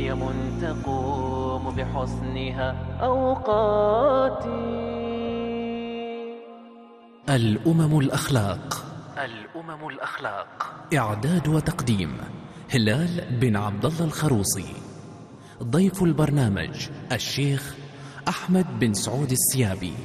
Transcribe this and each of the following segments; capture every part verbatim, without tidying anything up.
قيم تقوم بحسنها أوقاتي. الأمم الأخلاق. الأمم الأخلاق. إعداد وتقديم هلال بن عبد الله الخروصي. ضيف البرنامج الشيخ أحمد بن سعود السيابي.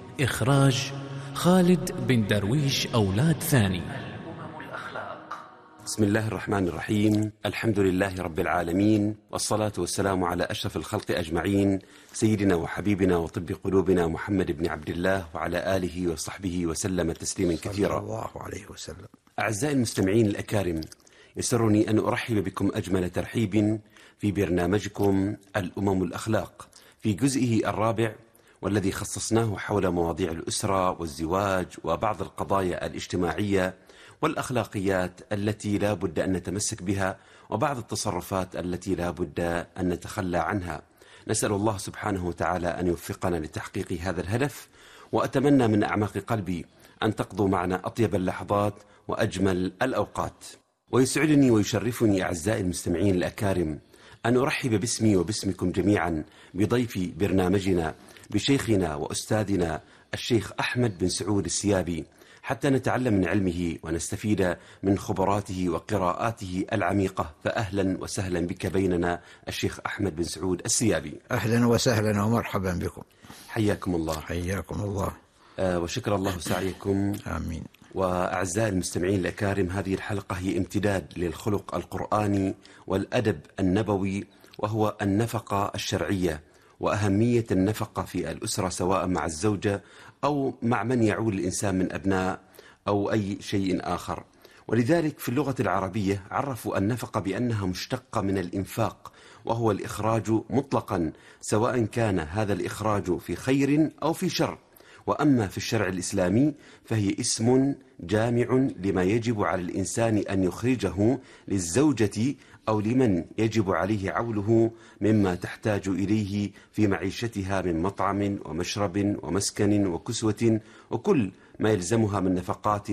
إخراج خالد بن درويش أولاد ثاني. الأمم الأخلاق. بسم الله الرحمن الرحيم. الحمد لله رب العالمين، والصلاة والسلام على أشرف الخلق أجمعين، سيدنا وحبيبنا وطب قلوبنا محمد بن عبد الله وعلى آله وصحبه وسلم تسليما كثيرا. صلى الله عليه وسلم. أعزائي المستمعين الأكارم، يسرني أن أرحب بكم أجمل ترحيب في برنامجكم الأمم الأخلاق في جزئه الرابع، والذي خصصناه حول مواضيع الأسرة والزواج وبعض القضايا الاجتماعية والأخلاقيات التي لا بد أن نتمسك بها، وبعض التصرفات التي لا بد أن نتخلى عنها. نسأل الله سبحانه وتعالى أن يوفقنا لتحقيق هذا الهدف، وأتمنى من أعماق قلبي أن تقضوا معنا أطيب اللحظات وأجمل الأوقات. ويسعدني ويشرفني أعزائي المستمعين الأكارم أن أرحب باسمي وباسمكم جميعا بضيف برنامجنا، بشيخنا وأستاذنا الشيخ أحمد بن سعود السيابي، حتى نتعلم من علمه ونستفيد من خبراته وقراءاته العميقة. فأهلا وسهلا بك بيننا الشيخ أحمد بن سعود السيابي. أهلا وسهلا ومرحبا بكم. حياكم الله. حياكم الله. آه وشكر الله سعيكم. آمين. وأعزائي المستمعين الأكارم، هذه الحلقة هي امتداد للخلق القرآني والأدب النبوي، وهو النفقة الشرعية وأهمية النفقة في الأسرة، سواء مع الزوجة أو مع من يعول الإنسان من أبناء أو أي شيء آخر. ولذلك في اللغة العربية عرفوا النفقة بأنها مشتقة من الإنفاق، وهو الإخراج مطلقا، سواء كان هذا الإخراج في خير أو في شر. وأما في الشرع الإسلامي فهي اسم جامع لما يجب على الإنسان أن يخرجه للزوجة أو لمن يجب عليه عوله مما تحتاج إليه في معيشتها من مطعم ومشرب ومسكن وكسوة وكل ما يلزمها من نفقات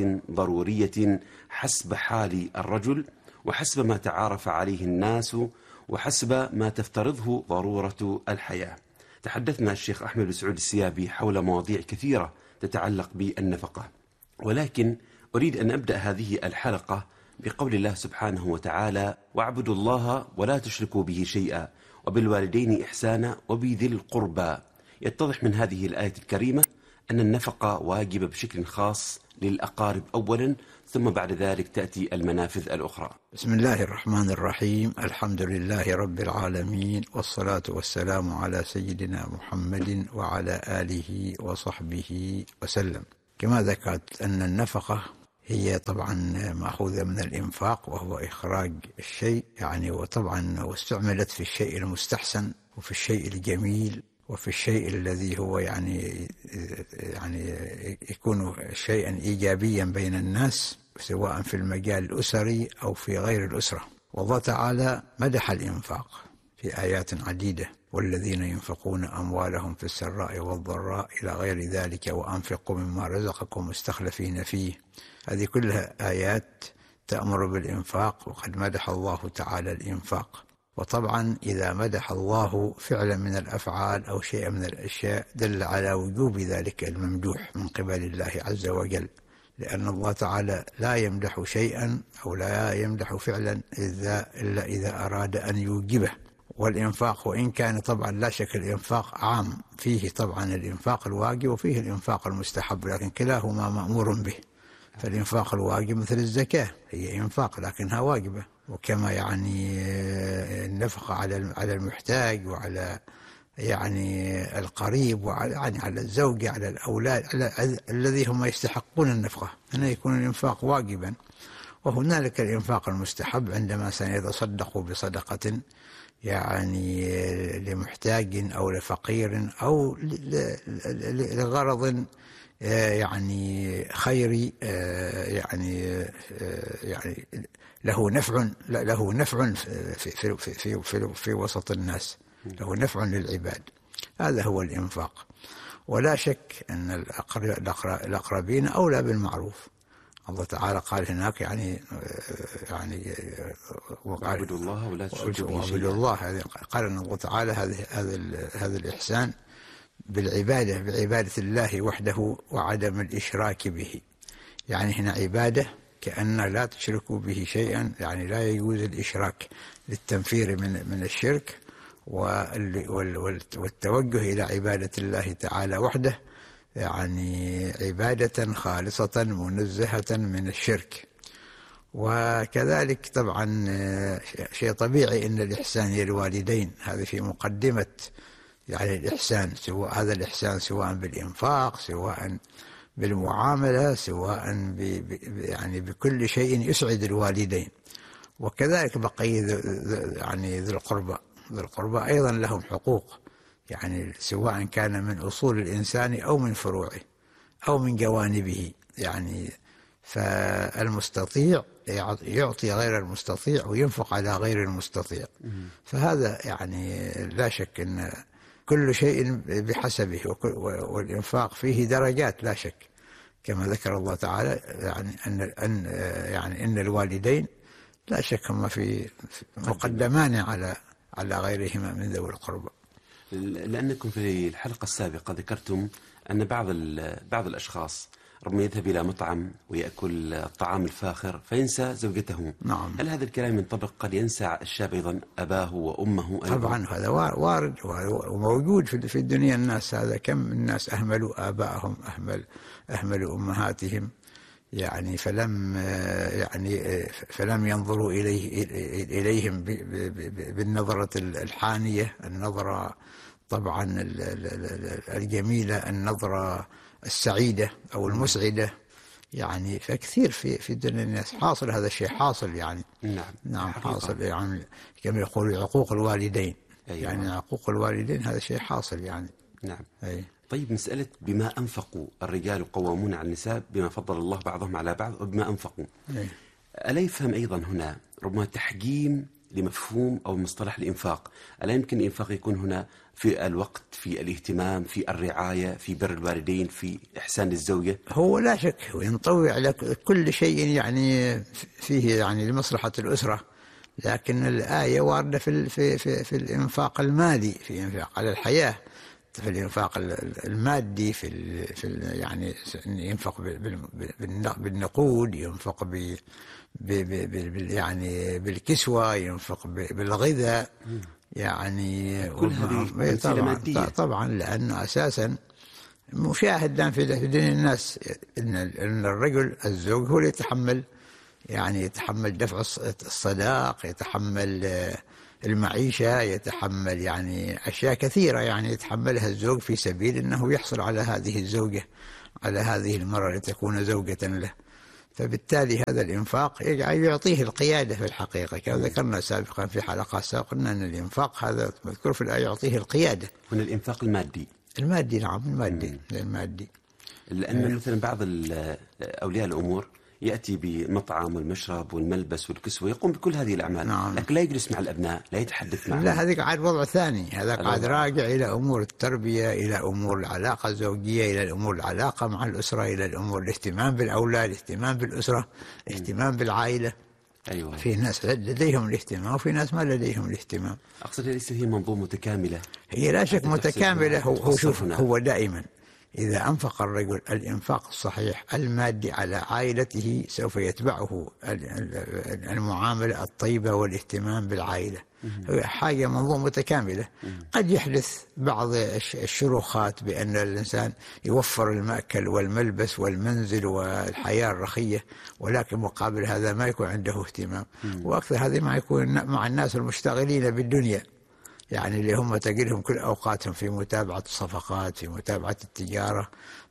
ضرورية حسب حال الرجل وحسب ما تعارف عليه الناس وحسب ما تفترضه ضرورة الحياة. تحدثنا الشيخ أحمد بن سعود السيابي حول مواضيع كثيرة تتعلق بالنفقة، ولكن أريد أن أبدأ هذه الحلقة بقول الله سبحانه وتعالى: واعبدوا الله ولا تشركوا به شيئا وبالوالدين إحسانا وبذي القربى. يتضح من هذه الآية الكريمة أن النفقة واجبة بشكل خاص للأقارب أولا، ثم بعد ذلك تأتي المنافذ الأخرى. بسم الله الرحمن الرحيم. الحمد لله رب العالمين، والصلاة والسلام على سيدنا محمد وعلى آله وصحبه وسلم. كما ذكرت أن النفقة هي طبعا مأخوذة من الإنفاق، وهو إخراج الشيء يعني، وطبعا واستعملت في الشيء المستحسن وفي الشيء الجميل وفي الشيء الذي هو يعني يعني يكون شيئا إيجابيا بين الناس، سواء في المجال الأسري أو في غير الأسرة. والله تعالى مدح الإنفاق في آيات عديدة: والذين ينفقون أموالهم في السراء والضراء إلى غير ذلك وأنفقوا مما رزقكم مستخلفين فيه. هذه كلها آيات تأمر بالإنفاق، وقد مدح الله تعالى الإنفاق. وطبعا إذا مدح الله فعلا من الأفعال أو شيئا من الأشياء دل على وجوب ذلك الممدوح من قبل الله عز وجل، لأن الله تعالى لا يمدح شيئا أو لا يمدح فعلا إلا إذا أراد أن يوجبه. والإنفاق وإن كان طبعا لا شك الإنفاق عام، فيه طبعا الإنفاق الواجب وفيه الإنفاق المستحب، لكن كلاهما مأمور به. فالإنفاق الواجب مثل الزكاة، هي إنفاق لكنها واجبة. وكما يعني النفقة على على المحتاج وعلى يعني القريب وعلى يعني على الزوجة على الأولاد على الذي هم يستحقون النفقة، هنا يكون الإنفاق واجبا. وهنالك الإنفاق المستحب عندما سيتصدقوا بصدقة يعني لمحتاج أو لفقير أو لغرض يعني خيري، يعني يعني له نفع له نفع في في في في, في وسط الناس، له نفع للعباد. هذا هو الإنفاق. ولا شك أن الأقربين أولى بالمعروف. الله تعالى قال هناك يعني يعني واعبدوا الله ولا تشركوا به شيئا. واعبدوا الله، هذه قال أن الله تعالى هذا هذا هذا الإحسان بالعبادة، بعبادة الله وحده وعدم الإشراك به. يعني هنا عبادة كأن لا تشركوا به شيئا، يعني لا يجوز الإشراك للتنفير من من الشرك، والتوجه إلى عبادة الله تعالى وحده، يعني عبادة خالصة منزهة من الشرك. وكذلك طبعا شيء طبيعي أن الإحسان للوالدين، هذا في مقدمة يعني الإحسان، سواء هذا الإحسان سواء بالإنفاق، سواء بالمعاملة، سواء يعني بكل شيء يسعد الوالدين. وكذلك بقية يعني ذي القربى، ذي القربى أيضا لهم حقوق، يعني سواء كان من أصول الإنسان أو من فروعه أو من جوانبه. يعني فالمستطيع يعطي غير المستطيع وينفق على غير المستطيع. فهذا يعني لا شك أن كل شيء بحسبه، والإنفاق فيه درجات لا شك، كما ذكر الله تعالى يعني أن أن يعني أن الوالدين لا شك هم في مقدمان على على غيرهما من ذوي القربى. لأنكم في الحلقة السابقة ذكرتم أن بعض بعض الأشخاص ربما يذهب إلى مطعم ويأكل الطعام الفاخر فينسى زوجته. نعم. هل هذا الكلام ينطبق؟ قد ينسى الشاب أيضا أباه وأمه أيضا؟ طبعا هذا وارد وموجود في الدنيا. الناس هذا كم الناس أهملوا آبائهم، أهمل أهملوا أمهاتهم، يعني فلم يعني فلم ينظروا إليه إليهم بالنظرة الحانية، النظرة طبعا الجميلة، النظرة السعيدة أو المسعدة. يعني فكثير في في الدنيا الناس حاصل هذا الشيء، حاصل يعني. نعم نعم حاصل، يعني كما يقول عقوق الوالدين. أيوة. يعني عقوق الوالدين هذا شيء حاصل يعني. نعم. أي. طيب مسألة بما أنفقوا، الرجال قوامون على النساء بما فضل الله بعضهم على بعض وبما أنفقوا. أي. ألا يفهم أيضا هنا ربما تحجيم لمفهوم أو مصطلح الإنفاق؟ ألا يمكن الإنفاق يكون هنا في الوقت، في الاهتمام، في الرعاية، في بر الوالدين، في إحسان للزوجة؟ هو لا شك وينطوي على كل شيء يعني فيه يعني لمصلحة الأسرة، لكن الآية واردة في في في, في الإنفاق المالي، في إنفاق على الحياة، في الإنفاق المادي، في في يعني ينفق بالنقود، ينفق ب يعني بالكسوة، ينفق بالغذاء، يعني كل هذه طبعا, طبعا لأنه أساسا مشاهد الآن في دين الناس إن إن الرجل الزوج هو اللي يتحمل، يعني يتحمل دفع الصداق، يتحمل المعيشة، يتحمل يعني أشياء كثيرة يعني يتحملها الزوج في سبيل أنه يحصل على هذه الزوجة، على هذه المرأة لتكون زوجة له. فبالتالي هذا الإنفاق يعطيه القيادة في الحقيقة، كما ذكرنا سابقا في حلقات سابقة قلنا أن الإنفاق هذا مذكور في الآية يعطيه القيادة. هنا الإنفاق المادي. المادي نعم المادي. المادي. لأن مثلا بعض أولياء الأمور يأتي بمطعم والمشرب والملبس والكسوة، يقوم بكل هذه الأعمال. نعم. لكن لا يجلس مع الأبناء، لا يتحدث معهم. لا هذا قاعد وضع ثاني، هذا قاعد راجع إلى أمور التربية، إلى أمور العلاقة الزوجية، إلى الأمور العلاقة مع الأسرة، إلى الأمور الاهتمام بالأولاد، اهتمام بالأسرة، اهتمام بالعائلة. أيوة. في ناس لديهم الاهتمام وفي ناس ما لديهم الاهتمام. أقصد ليس هي منظومة متكاملة. هي لا شك متكاملة. هو, هو شوف هو دائما إذا أنفق الرجل الإنفاق الصحيح المادي على عائلته سوف يتبعه المعاملة الطيبة والاهتمام بالعائلة. هي حاجة منظومة متكاملة. قد يحدث بعض الشروخات بأن الإنسان يوفر المأكل والملبس والمنزل والحياة الرخية، ولكن مقابل هذا ما يكون عنده اهتمام. وأكثر هذا ما يكون مع الناس المشتغلين بالدنيا، يعني اللي هم تجدهم كل أوقاتهم في متابعة الصفقات، في متابعة التجارة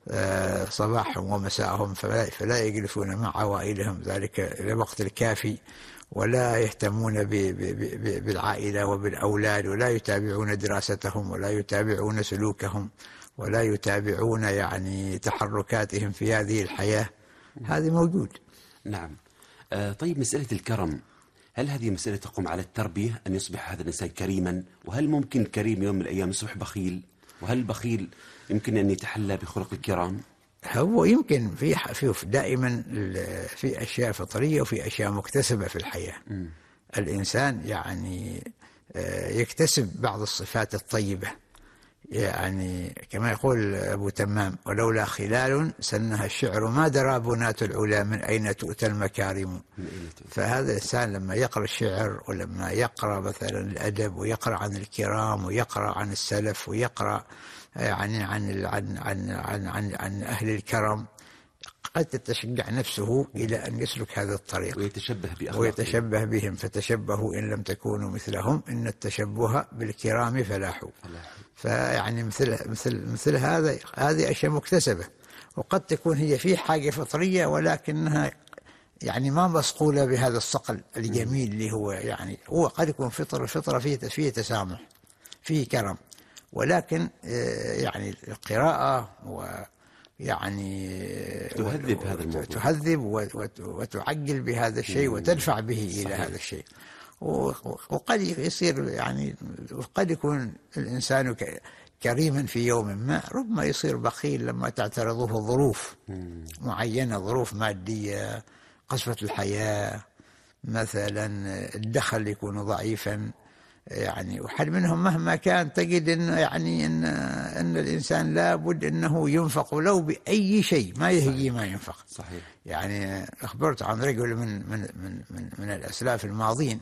صباحهم ومساءهم، فلا يجلسون مع عوائلهم ذلك الوقت الكافي، ولا يهتمون بالعائلة وبالأولاد، ولا يتابعون دراستهم، ولا يتابعون سلوكهم، ولا يتابعون يعني تحركاتهم في هذه الحياة. هذا موجود. نعم. آه طيب مسألة الكرم، هل هذه مسألة تقوم على التربية أن يصبح هذا الإنسان كريما؟ وهل ممكن كريم يوم من الأيام يصبح بخيل؟ وهل البخيل يمكن أن يتحلى بخلق الكرام؟ هو يمكن في في دائما في أشياء فطرية وفي أشياء مكتسبة في الحياة. م. الإنسان يعني يكتسب بعض الصفات الطيبة، يعني كما يقول أبو تمام: ولولا خلال سنها الشعر ما درى بنات العلا من أين تؤتى المكارم. فهذا الإنسان لما يقرأ الشعر ولما يقرأ مثلا الأدب ويقرأ عن الكرام ويقرأ عن السلف ويقرأ يعني عن عن عن عن, عن, عن أهل الكرم، قد تتشجع نفسه إلى أن يسلك هذا الطريق ويتشبه بأخلاقهم ويتشبه بهم. فتشبهوا إن لم تكونوا مثلهم إن التشبه بالكرام فلاح. فيعني مثل مثل مثل هذا هذه أشياء مكتسبة، وقد تكون هي في حاجة فطرية ولكنها يعني ما مصقولة بهذا الصقل الجميل اللي هو يعني هو قد يكون فطرة فطرة فيه فيه تسامح فيه كرم، ولكن يعني القراءة و يعني تهذب هذا الموضوع، تهذب وتعجل بهذا الشيء وتدفع به إلى هذا الشيء. وقد يصير يعني وقد يكون الإنسان كريما في يوم ما، ربما يصير بخيل لما تعترضه ظروف معينة، ظروف مادية، قسوة الحياة مثلا، الدخل يكون ضعيفا يعني. وحد منهم مهما كان تجد إن يعني إن إن الإنسان لابد إنه ينفق ولو بأي شيء، ما يهجي ما ينفق. صحيح. يعني أخبرت عن رجل من من من من, من الأسلاف الماضين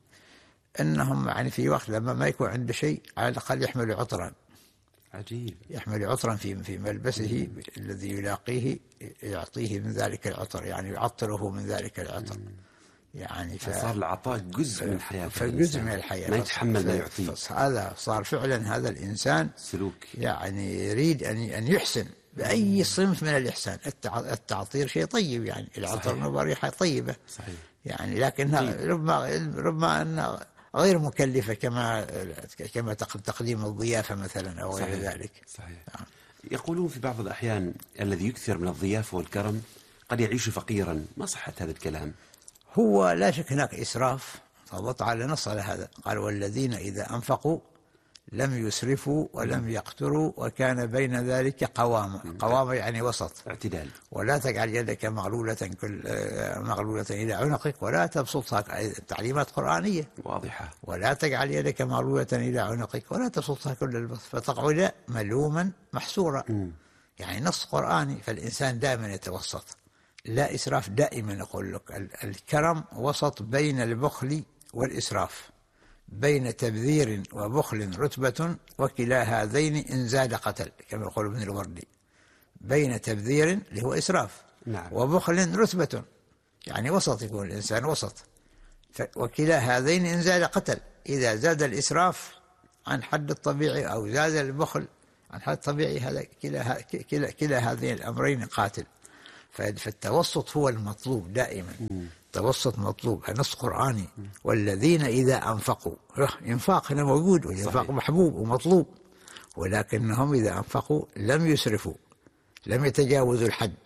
أنهم يعني في وقت لما ما يكون عنده شيء على الأقل يحمل عطرا. عجيب. يحمل عطرا في في ملبسه الذي يلاقيه، يعطيه من ذلك العطر، يعني يعطره من ذلك العطر. يعني صار العطاء جزء من حياته، فجزء من الحياة، ما يتحمل ما يعطيه. هذا صار فعلا هذا الإنسان سلوك يعني يريد أن أن يحسن بأي صنف من الإحسان. التعطير شيء طيب، يعني العطر نبى ريحة طيبة. صحيح. يعني لكنها ربما ربما أن غير مكلفة كما كما تقديم الضيافة مثلا أو غير ذلك. صحيح. يقولون في بعض الأحيان الذي يكثر من الضيافة والكرم قد يعيش فقيرا، ما صحة هذا الكلام؟ هو لا شك هناك إسراف، فالله تعالى نص على هذا، قال: والذين إذا أنفقوا لم يسرفوا ولم يقتروا وكان بين ذلك قواما. قواما يعني وسط، اعتدال. ولا تجعل يدك مغلولة كل مغلولة إلى عنقك ولا تبسطها، تعليمات قرآنية واضحة. ولا تجعل يدك مغلولة إلى عنقك ولا تبسطها كل البسط فتقعد ملوما محسورا. م. يعني نص قرآني، فالإنسان دائما يتوسط، لا إسراف. دائما أقول لك الكرم وسط بين البخل والإسراف، بين تبذير وبخل رتبة، وكلا هذين إن زاد قتل، كما يقول ابن الوردي. بين تبذير اللي هو إسراف، نعم، وبخل رتبة، يعني وسط، يكون الإنسان وسط. وكلا هذين إن زاد قتل، إذا زاد الإسراف عن حد الطبيعي أو زاد البخل عن حد الطبيعي، هذا كلا كلا كلا هذين الأمرين قاتل. فالتوسط هو المطلوب دائما. التوسط مطلوب، نص قرآني. والذين إذا أنفقوا، إنفاق هنا موجود، والإنفاق محبوب ومطلوب، ولكنهم إذا أنفقوا لم يسرفوا، لم يتجاوزوا الحد،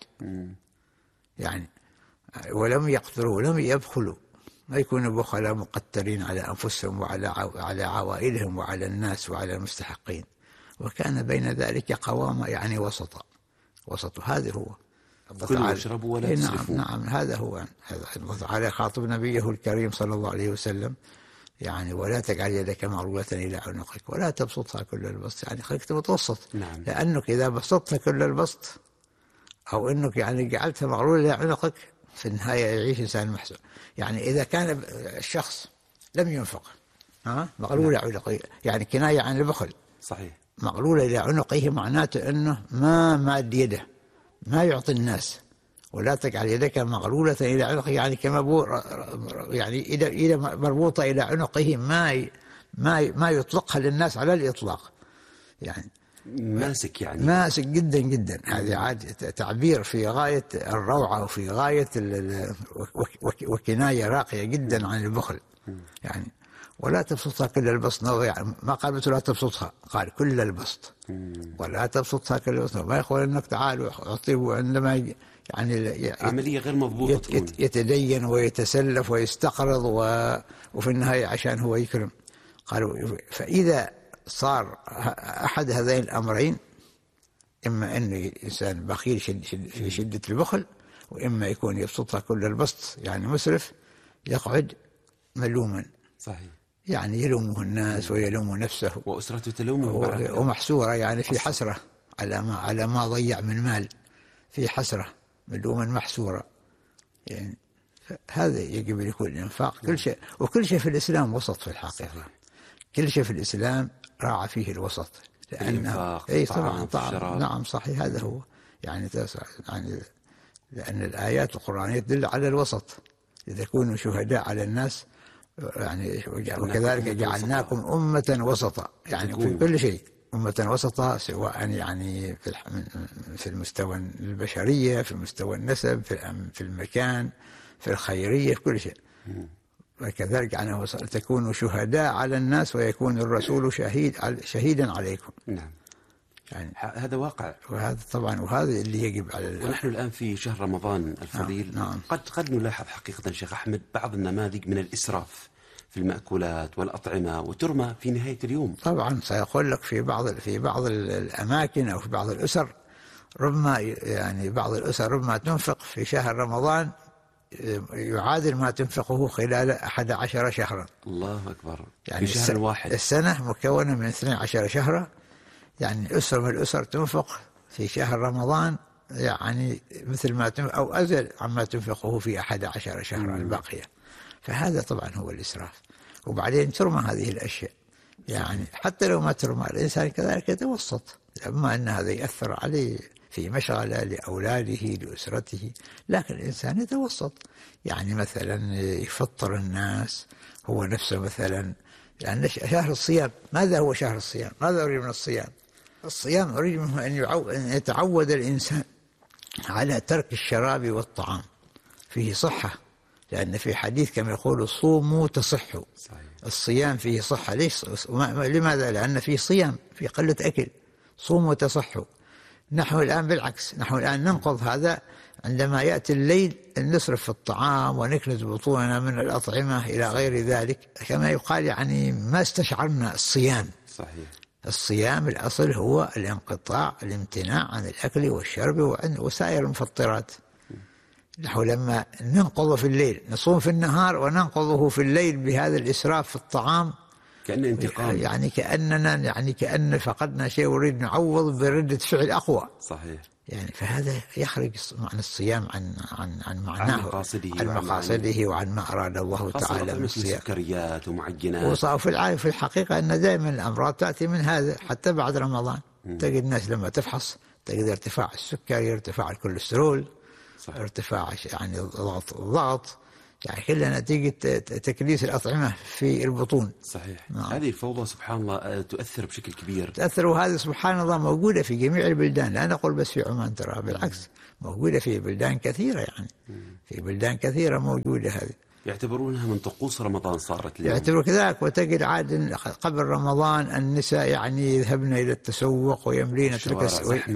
يعني ولم يقتروا ولم يبخلوا، ما يكونوا بخلاء مقترين على أنفسهم وعلى على عوائلهم وعلى الناس وعلى المستحقين، وكان بين ذلك قوامة، يعني وسطا. وسط هذا هو كلوا واشربوا ولا تسرفوا. نعم نعم، هذا هو. الله تعالى خاطب نبيه الكريم صلى الله عليه وسلم، يعني ولا تجعل يدك مغلولة إلى عنقك ولا تبسطها كل البسط، يعني خليك متوسط. نعم. لأنك إذا بسطتها كل البسط أو أنك يعني جعلتها مغلولة إلى عنقك، في النهاية يعيش إنسان محسن. يعني إذا كان الشخص لم ينفق، ها مغلولة إلى عنقه، يعني كناية عن البخل. صحيح. مغلولة إلى عنقه معناته أنه ما ماد يده، ما يعطي الناس. ولا تجعل يدك مغلولة إلى عنقه، يعني كما يعني إذا إذا مربوطة إلى عنقه ما ما ما يطلقها للناس على الإطلاق، يعني ماسك، يعني ماسك جدا جدا. هذه عاد تعبير في غاية الروعة وفي غاية وكناية راقية جدا عن البخل. يعني ولا تبسطها كل البسط، يعني ما قال لا تبسطها، قال كل البسط. ولا تبسطها كل البسط، ما يقول انك تعالوا اعطيه عندما يعني عملية غير مضبوطة، يت يتدين ويتسلف ويستقرض و... وفي النهاية عشان هو يكرم. قالوا فإذا صار أحد هذين الأمرين إما أن الإنسان بخيل شد شد في شدة البخل، وإما يكون يبسطها كل البسط يعني مسرف، يقعد ملوما. صحيح. يعني يلومه الناس ويلوم نفسه، وأسرته تلومه، ومحسورة يعني في حسرة على ما على ما ضيع من مال، في حسرة ملوما محسورة. يعني هذا يجب لكل الإنفاق. كل شيء وكل شيء في الإسلام وسط في الحقيقة. صحيح. كل شيء في الإسلام راعى فيه الوسط، لأنه أي طبعا طبعا نعم صحيح. هذا هو يعني يعني لأن الآيات القرآنية تدل على الوسط، لتكونوا شهداء على الناس يعني وكذلك جعلناكم أمة وسطا، يعني في كل شيء أمة وسطا، سواء يعني في في المستوى البشرية، في مستوى النسب، في في المكان، في الخيرية، في كل شيء. وكذلك يعني تكونوا شهداء على الناس ويكون الرسول شهيد شهيدا عليكم. نعم. يعني هذا واقع، وهذا طبعا وهذا اللي يجب على. ونحن الآن في شهر رمضان الفضيل. نعم. نعم. قد قد نلاحظ حقيقة شيخ أحمد بعض النماذج من الإسراف في المأكولات والأطعمة، وترمى في نهاية اليوم. طبعا سيقول لك في بعض في بعض الأماكن أو في بعض الأسر، ربما يعني بعض الأسر ربما تنفق في شهر رمضان يعادل ما تنفقه خلال أحد عشر شهرا. الله أكبر. يعني في شهر واحد. السنة مكونة من اثني عشر شهرا، يعني أسرة من الأسر تنفق في شهر رمضان يعني مثل ما تنفق أو أزل عما تنفقه في أحد عشر شهرا الباقية. فهذا طبعا هو الإسراف. وبعدين ترمى هذه الأشياء، يعني حتى لو ما ترمى الإنسان كذلك يتوسط، أما أن هذا يأثر عليه في مشغلة لأولاده لأسرته، لكن الإنسان يتوسط. يعني مثلا يفطر الناس هو نفسه مثلا، لأن يعني شهر الصيام، ماذا هو شهر الصيام؟ ماذا أريد من الصيام؟ الصيام أريد منه أن, يعو... أن يتعود الإنسان على ترك الشراب والطعام، فيه صحة، لأن في حديث كما يقول صوموا تصحوا. صحيح. الصيام فيه صحة. ليش؟ لماذا؟ لأن فيه صيام، في قلة أكل. صوموا تصحوا. نحن الآن بالعكس، نحن الآن ننقض هذا عندما يأتي الليل، نصرف في الطعام ونكنز بطوننا من الأطعمة إلى غير ذلك، كما يقال يعني ما استشعرنا الصيام. صحيح. الصيام الأصل هو الانقطاع، الامتناع عن الأكل والشرب وسائر المفطرات. نحن لما ننقض في الليل، نصوم في النهار وننقضه في الليل بهذا الإسراف في الطعام، كأن انتقام، يعني كأننا يعني كأن فقدنا شيء ونريد نعوض بردة فعل أقوى. صحيح. يعني فهذا يخرج معنى الصيام عن عن عن معناه، عن مقاصده, عن مقاصده وعن ما أراد الله تعالى من الصيام. سكريات ومعجنات. وفي العالم في الحقيقة أن دائما الأمراض تأتي من هذا، حتى بعد رمضان. م. تجد الناس لما تفحص تجد ارتفاع السكري، ارتفاع الكوليسترول. صحيح. ارتفاع يعني الضغط الضغط يعني كلها نتيجة تكديس الأطعمة في البطون. صحيح. نعم. هذه الفوضى سبحان الله تؤثر بشكل كبير. تأثر، وهذا سبحان الله موجودة في جميع البلدان، لا نقول بس في عمان، ترى بالعكس موجودة في بلدان كثيرة، يعني في بلدان كثيرة موجودة هذه. يعتبرونها من طقوس رمضان صارت اليوم. يعتبروا كذلك. وتجد عاد قبل رمضان النساء يعني يذهبن إلى التسوق ويملين تلك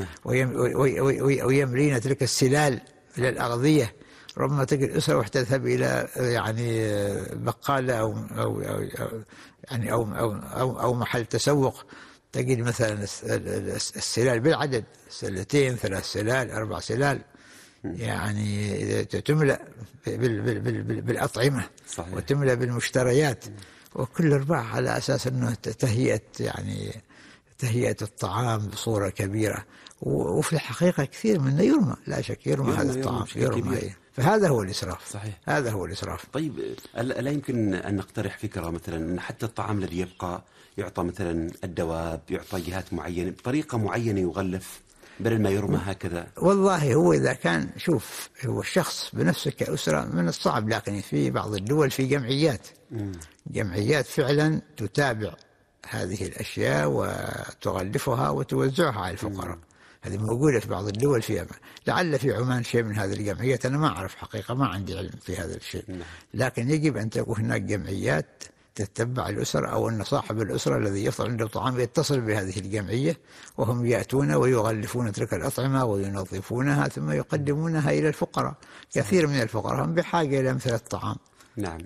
ويملين تلك السلال إلى الأغذية. ربما تجد أسرة واحدة تذهب إلى يعني بقالة أو أو أو يعني أو أو أو, أو محل تسوق، تجد مثلا السلال بالعدد، سلتين، ثلاث سلال، أربع سلال، يعني تملأ بالأطعمة. صحيح. وتملأ بالمشتريات، وكل أرباع على أساس أنه تهيئة يعني تهيئة الطعام بصورة كبيرة. وفي الحقيقة كثير منه يرمى، لا شك يرمى هذا الطعام، يرمى. فهذا هو الإسراف. صحيح. هذا هو الإسراف. طيب لا يمكن أن نقترح فكرة مثلا أن حتى الطعام الذي يبقى يعطى مثلا الدواب، يعطى جهات معينة بطريقة معينة يغلف بدل ما يرمى هكذا؟ والله هو إذا كان، شوف، هو الشخص بنفسه كأسرة من الصعب، لكن في بعض الدول في جمعيات م. جمعيات فعلا تتابع هذه الأشياء وتغلفها وتوزعها على الفقراء. هذه موجودة في بعض الدول، فيها لعل في عمان شيء من هذه الجمعيات، أنا ما أعرف حقيقة، ما عندي علم في هذا الشيء. لكن يجب أن تكون هناك جمعيات تتبع الأسرة، أو أن صاحب الأسرة الذي يفطر عنده طعام يتصل بهذه الجمعية، وهم يأتون ويغلفون تلك الأطعمة وينظفونها ثم يقدمونها إلى الفقراء. كثير من الفقراء هم بحاجة إلى مثل الطعام. نعم. نعم.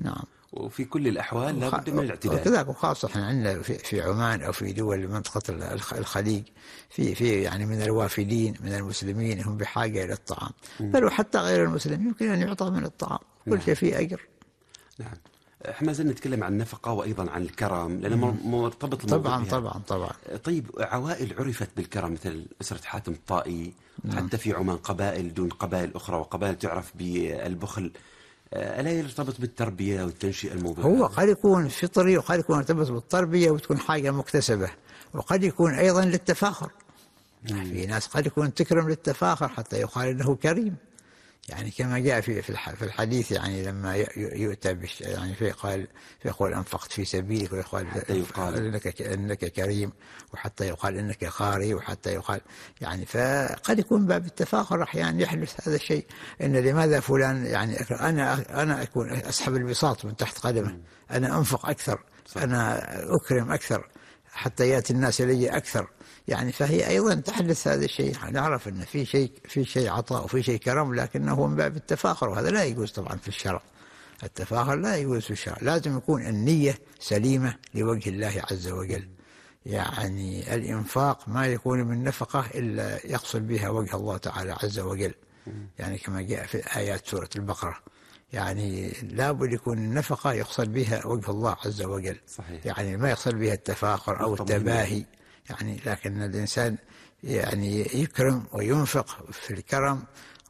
وفي كل الأحوال لابد من الاعتدال. وكذلك وخاصة احنا عندنا في, في عمان أو في دول منطقة الخليج في في يعني من الوافدين من المسلمين هم بحاجة إلى الطعام، بل وحتى غير المسلمين يمكن أن يعطى من الطعام، كل نعم. شيء فيه أجر. نعم. احنا زلنا نتكلم عن النفقة وأيضا عن الكرم لأنه مرتبط الموضوع طبعا بها. طبعا طبعا. طيب عوائل عرفت بالكرم مثل أسرة حاتم الطائي، نعم. حتى في عمان قبائل دون قبائل أخرى وقبائل تعرف بالبخل، ألا يرتبط بالتربية والتنشئة الموضوع؟ هو قد يكون فطري وقد يكون يرتبط بالتربية وتكون حاجة مكتسبة، وقد يكون أيضا للتفاخر. مم. في ناس قد يكون تكرم للتفاخر حتى يقال إنه كريم، يعني كما جاء في في الحديث يعني لما يؤتى يعني في قال فيقول أنفقت في سبيلك ويقال يقال إنك إنك كريم، وحتى يقال إنك قاري، وحتى يقال يعني فقد يكون باب التفاخر أحيانا يحدث هذا الشيء. إن لماذا فلان يعني أنا أنا أكون أسحب البساط من تحت قدمه، أنا أنفق أكثر، أنا أكرم أكثر حتى يأتي الناس إلي أكثر، يعني فهي أيضا تحدث هذا الشيء. نعرف أن في شيء في شيء عطاء وفي شيء كرم، لكنه من باب التفاخر، وهذا لا يجوز طبعا في الشرع. التفاخر لا يجوز في الشرع، لازم يكون النية سليمة لوجه الله عز وجل. يعني الإنفاق ما يكون من نفقة إلا يقصد بها وجه الله تعالى عز وجل، يعني كما جاء في آيات سورة البقرة، يعني لابد يكون النفقة يقصد بها وجه الله عز وجل. صحيح. يعني ما يقصد بها التفاخر أو التباهي، يعني لكن الإنسان يعني يكرم وينفق في الكرم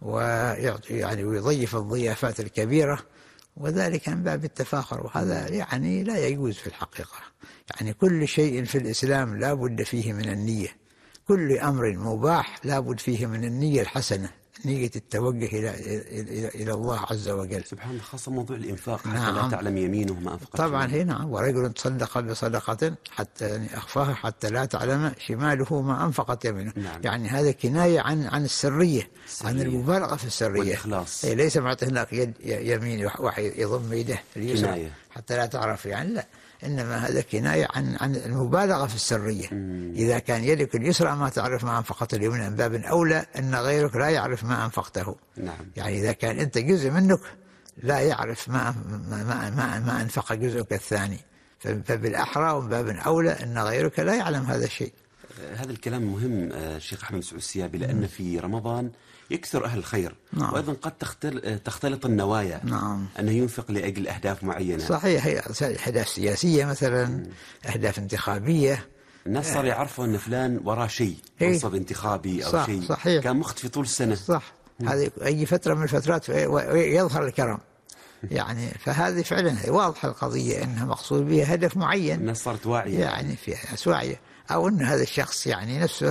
ويعطي يعني ويضيف الضيافات الكبيرة، وذلك من باب التفاخر، وهذا يعني لا يجوز في الحقيقة. يعني كل شيء في الإسلام لا بد فيه من النية، كل أمر مباح لا بد فيه من النية الحسنة، نية التوجه إلى إلى إلى الله عز وجل. سبحان الله، خاصة موضوع الإنفاق حتى نعم. لا تعلم يمينه ما أنفقت. طبعا هي نعم. ورجل تصدق بصدقة حتى يعني أخفاها حتى لا تعلم شماله ما أنفقت يمينه. نعم. يعني هذا كناية عن عن السرية، السرية. عن المبالغة في السرية والإخلاص. أي ليس معناته هناك يد يمين واحد يضم يده اليسرى حتى لا تعرف، يعني لا، إنما هذا كناية عن عن المبالغة في السرية. مم. إذا كان يدك اليسرى ما تعرف ما أنفقت اليمنى، من باب أولى أن غيرك لا يعرف ما أنفقته. نعم. يعني إذا كان أنت جزء منك لا يعرف ما ما ما, ما, ما أنفق جزءك الثاني، فبالأحرى ومن باب أولى أن غيرك لا يعلم هذا الشيء. هذا الكلام مهم الشيخ أحمد سعود السيابي، لأن في رمضان يكثر أهل الخير. نعم. وأيضا قد تختلط النوايا. نعم. أنه ينفق لأجل أهداف معينة. صحيح، هي أهداف سياسية مثلا. مم. أهداف انتخابية. الناس صار يعرفوا أن فلان وراه شيء، منصب انتخابي أو صح. شيء صحيح. كان مختفي طول السنة. صح. هذه أي فترة من الفترات يظهر الكرم. يعني فهذه فعلا واضحة القضية أنها مقصود بها هدف معين. الناس صارت واعية، يعني في ناس واعية، أو أن هذا الشخص يعني نفسه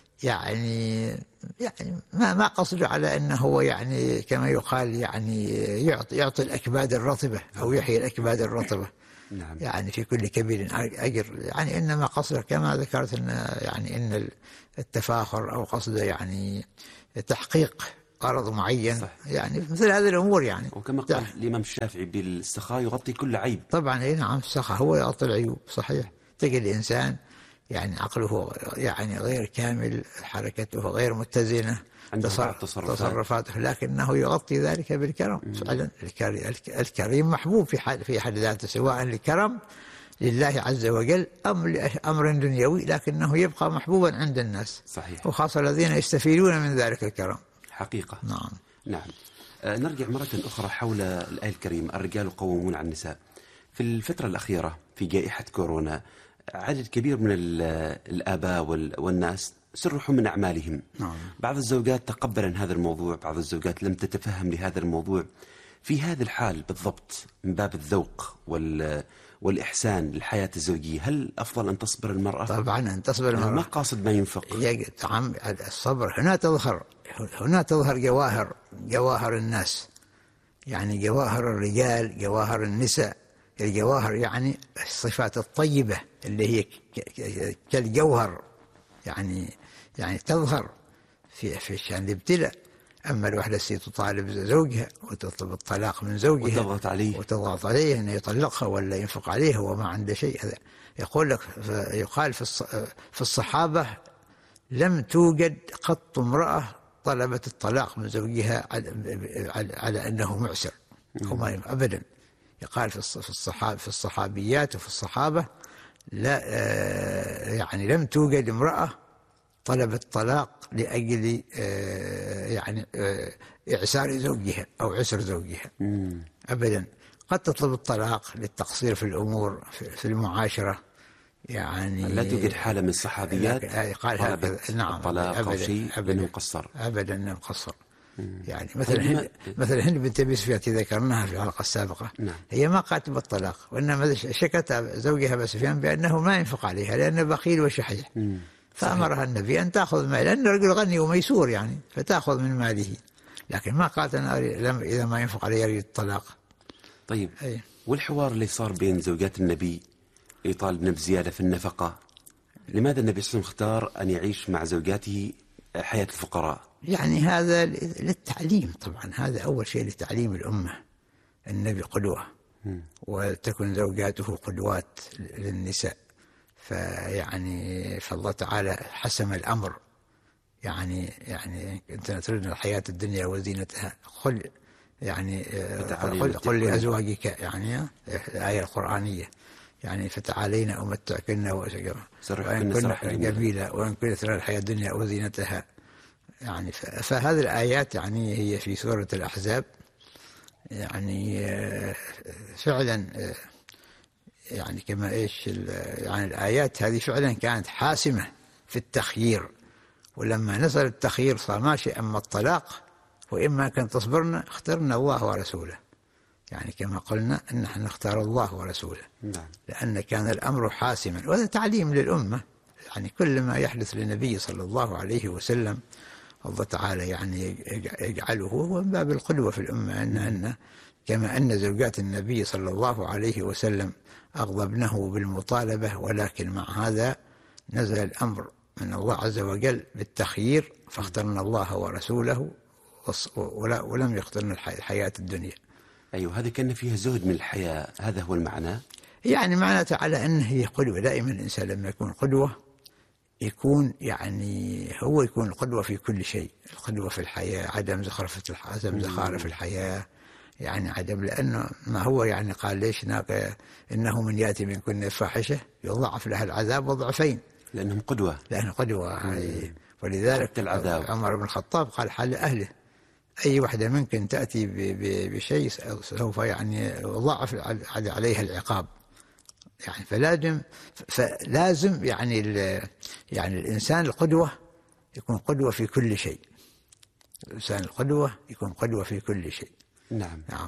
يعني يعني ما ما قصده على أنه هو يعني كما يقال يعني يعطي يعطي الأكباد الرطبة أو يحيي الأكباد الرطبة. نعم. يعني في كل كبير أجر، يعني إنما قصده كما ذكرت أن يعني إن التفاخر أو قصده يعني تحقيق غرض معين. صح. يعني مثل هذه الأمور يعني. وكما قال الإمام الشافعي بالسخاء يغطي كل عيب. طبعا اي نعم، السخاء هو يغطي العيوب. صحيح. تجد الإنسان يعني عقله يعني غير كامل، حركته غير متزنة، تصرفاته، لكنه يغطي ذلك بالكرم. فعلا الكريم محبوب في حد في حد ذاته، سواء الكرم لله عز وجل أم لأمر دنيوي، لكنه يبقى محبوبا عند الناس. صحيح. وخاصة الذين يستفيدون من ذلك الكرم. حقيقة. نعم. نعم. آه نرجع مرة أخرى حول الآية الكريمة، الرجال قوامون على النساء. في الفترة الأخيرة في جائحة كورونا عدد كبير من الآباء والناس سرحوا من أعمالهم. نعم. بعض الزوجات تقبلا هذا الموضوع، بعض الزوجات لم تتفهم لهذا الموضوع. في هذا الحال بالضبط من باب الذوق وال والإحسان للحياة الزوجية، هل أفضل أن تصبر المرأة؟ طبعا أن تصبر المرأة. ما قاصد ما ينفق. عم الصبر هنا تظهر هنا تظهر جواهر جواهر الناس، يعني جواهر الرجال، جواهر النساء. الجواهر يعني الصفات الطيبة اللي هي كالجوهر، يعني يعني تظهر في في شأن الابتلاء. أما الوحدة التي تطالب زوجها وتطلب الطلاق من زوجها وتضغط عليه وتضغط عليه أن يطلقها ولا ينفق عليه وما عنده شيء، هذا يقول لك يقال في الصحابة لم توجد قط امرأة طلبت الطلاق من زوجها على, على أنه معسر، هم أبدا. يقال في الصحاب في الصحابيات وفي الصحابة لا يعني لم توجد امرأة طلبت طلاق لأجل يعني إعسار زوجها أو عسر زوجها أبدا. قد تطلب الطلاق للتقصير في الأمور في المعاشرة، يعني لا توجد حالة من الصحابيات قال هكذا نعم الطلاق أو شيء أنه قصر أبدا أنه قصر. يعني مثلا هند مثلا هند بنت أبي سفيان ذكرناها في الحلقة السابقة، نعم. هي ما قالت بالطلاق، وإنما شكت زوجها أبي سفيان بأنه ما ينفق عليها لأنه بخيل وشحيح، فأمرها النبي أن تأخذ مال، لأنه رجل غني وميسور يعني، فتأخذ من ماله، لكن ما قالت أنا إذا ما ينفق علي أريد الطلاق. طيب أي. والحوار اللي صار بين زوجات النبي يطالبن بزيادة في النفقة، لماذا النبي صلى الله عليه وسلم اختار أن يعيش مع زوجاته حياة الفقراء؟ يعني هذا للتعليم طبعا، هذا أول شيء لتعليم الأمة، النبي قدوة وتكن زوجاته قدوات للنساء، فيعني فالله تعالى حسم الأمر، يعني يعني أنت تريد الحياة الدنيا وزينتها قل يعني قل, قل لأزواجك، يعني الآية القرآنية يعني فتعالين أمتعكن وإن كن جميلة وإن كن ترى الحياة الدنيا وزينتها، يعني فهذه الآيات يعني هي في سورة الأحزاب، يعني فعلا يعني كما إيش يعني الآيات هذه فعلا كانت حاسمة في التخيير، ولما نزل التخيير صار ماشي، أما الطلاق وإما كان تصبرنا اخترنا الله ورسوله، يعني كما قلنا أن نحن نختار الله ورسوله، نعم. لأن كان الأمر حاسما، وهذا تعليم للأمة، يعني كل ما يحدث للنبي صلى الله عليه وسلم الله تعالى يعني يجعله هو من باب القدوة في الأمة، أن أن كما أن زوجات النبي صلى الله عليه وسلم أغضبنه بالمطالبة، ولكن مع هذا نزل الأمر من الله عز وجل بالتخيير، فاخترنا الله ورسوله ولم يخترنا الحياة الدنيا. أيوة، هذا كان فيها زهد من الحياة، هذا هو المعنى، يعني معنى على أنه هي قدوة. دائما الإنسان لما يكون قدوة يكون يعني هو يكون القدوة في كل شيء، القدوة في الحياة، عدم زخرفة عدم زخارف الحياة، يعني عدم، لأنه ما هو يعني قال ليش هناك إنه من يأتي منكن فاحشة يضاعف لها العذاب وضعفين، لأنهم قدوة، لأنهم قدوة يعني. ولذلك العذاب عمر بن الخطاب قال حال أهله أي وحدة منكم تأتي بشيء سوف يعني يضاعف عليها العقاب، يعني فلازم فلازم يعني يعني الإنسان القدوة يكون قدوة في كل شيء، الإنسان القدوة يكون قدوة في كل شيء. نعم. نعم.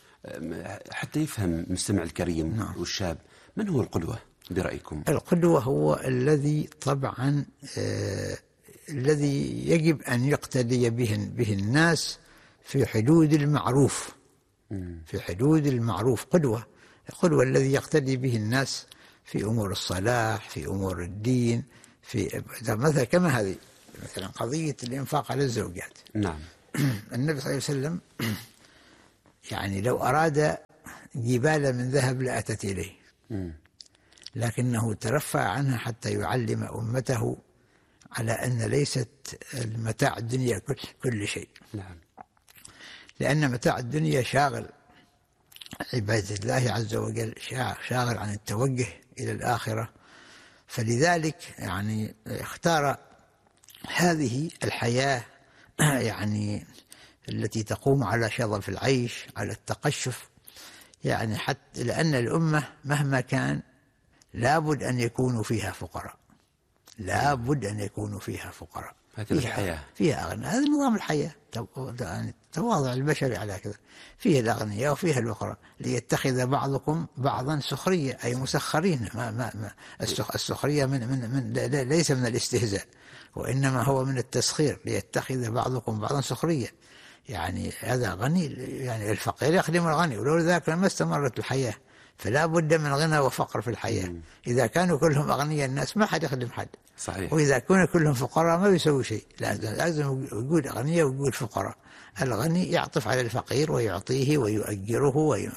حتى يفهم المستمع الكريم نعم. والشاب، من هو القدوة برأيكم؟ القدوة هو الذي طبعا آه الذي يجب أن يقتدي به به الناس في حدود المعروف، في حدود المعروف قدوة، القدوة الذي يقتدي به الناس في أمور الصلاح، في أمور الدين، في مثلا كما هذه مثلا قضية الإنفاق على الزوجات. نعم. النبي صلى الله عليه وسلم يعني لو أراد جبال من ذهب لأتت إليه، لكنه ترفع عنها حتى يعلم أمته على أن ليست المتاع الدنيا كل, كل شيء. نعم. لأن متاع الدنيا شاغل عبادة الله عز وجل، شاغل عن التوجه إلى الآخرة، فلذلك يعني اختار هذه الحياة يعني التي تقوم على شظف العيش، على التقشف، يعني حتى لأن الأمة مهما كان لابد أن يكونوا فيها فقراء، لابد أن يكونوا فيها فقراء، هكذا الحياة فيها أغنياء، هذا نظام الحياة، التواضع البشري على كذا، فيها الأغنياء وفيها الفقراء، ليتخذ بعضكم بعضا سخرية أي مسخرين. ما ما ما السخرية من من من ليس من الاستهزاء، وإنما هو من التسخير، ليتخذ بعضكم بعضا سخرية، يعني هذا غني، يعني الفقير يخدم الغني، ولولا ذاك لما استمرت الحياة، فلا بد من غنى وفقر في الحياة. مم. إذا كانوا كلهم أغنياء الناس ما حد يخدم حد. صحيح. وإذا كانوا كلهم فقراء ما بيسوي شيء، لازم يقول أغنياء ويقول فقراء. الغني يعطف على الفقير ويعطيه ويؤجره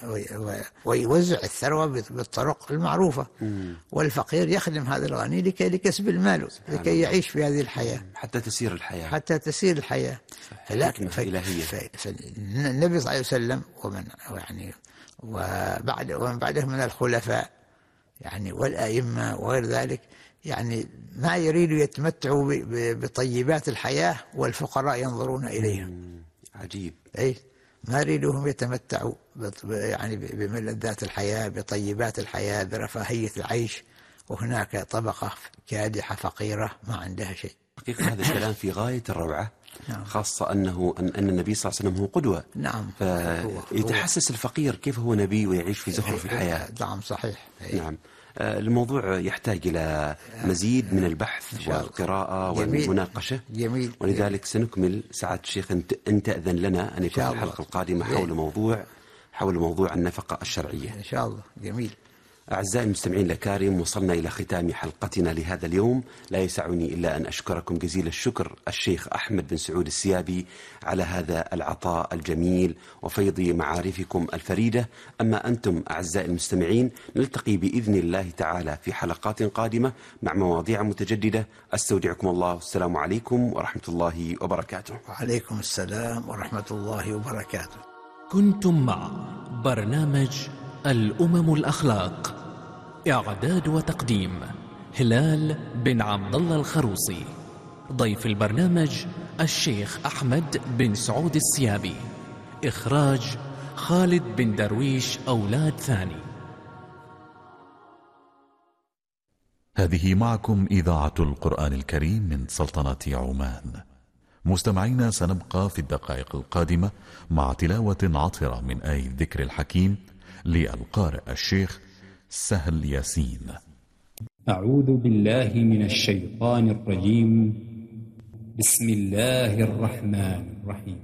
ويوزع الثروة بالطرق المعروفة. مم. والفقير يخدم هذا الغني لكي لكسب المال، لكي يعيش في هذه الحياة، حتى تسير الحياة، حتى تسير الحياة. لكن فالنبي صلى الله عليه وسلم ومن يعني وبعد ومن بعدهم من الخلفاء يعني والأئمة وغير ذلك، يعني ما يريدوا يتمتعوا بطيبات الحياة والفقراء ينظرون إليها. عجيب. أي ما يريدوهم يتمتعوا يعني بملذات الحياة، بطيبات الحياة، برفاهية العيش، وهناك طبقة كادحة فقيرة ما عندها شيء. حقيقة هذا الكلام في غاية الروعة. نعم. خاصة أنه أن, أن النبي صلى الله عليه وسلم هو قدوة. نعم. فيتحسس الفقير كيف هو نبي ويعيش في زخرف الحياة. نعم صحيح. نعم. الموضوع يحتاج إلى مزيد من البحث والقراءة والمناقشة. جميل. ولذلك سنكمل سعادة الشيخ أن تأذن لنا أن يكون الحلقة القادمة حول موضوع حول موضوع النفقة الشرعية إن شاء الله. جميل. أعزائي المستمعين الأكارم، وصلنا إلى ختام حلقتنا لهذا اليوم. لا يسعني إلا أن أشكركم جزيل الشكر الشيخ أحمد بن سعود السيابي على هذا العطاء الجميل وفيض معارفكم الفريدة. أما أنتم أعزائي المستمعين، نلتقي بإذن الله تعالى في حلقات قادمة مع مواضيع متجددة. أستودعكم الله، والسلام عليكم ورحمة الله وبركاته. وعليكم السلام ورحمة الله وبركاته. كنتم مع برنامج الأمم الأخلاق، إعداد وتقديم هلال بن عبد الله الخروصي. ضيف البرنامج الشيخ أحمد بن سعود السيابي. إخراج خالد بن درويش أولاد ثاني. هذه معكم إذاعة القرآن الكريم من سلطنة عمان. مستمعينا، سنبقى في الدقائق القادمة مع تلاوة عطرة من آية الذكر الحكيم للقارئ الشيخ سهل ياسين. أعوذ بالله من الشيطان الرجيم. بسم الله الرحمن الرحيم.